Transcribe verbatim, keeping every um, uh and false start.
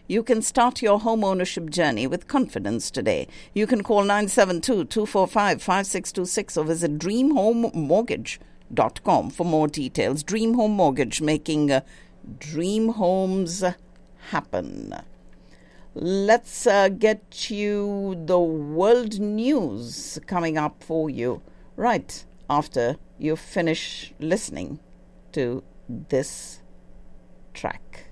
You can start your home ownership journey with confidence today. You can call nine seven two, two four five, five six two six or visit dream home mortgage dot com for more details. Dream Home Mortgage, making uh, dream homes happen. Let's uh, get you the world news coming up for you right after you finish listening to this track.